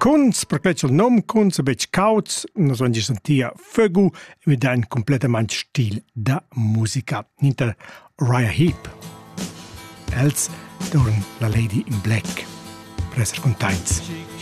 Kunz, per quel il nom Kunz a bec cauts, nos van gi sentia Fögu mit ein completament stil da musica. Hinter Uriah Heep. Els dauren la Lady in Black. Presser containts.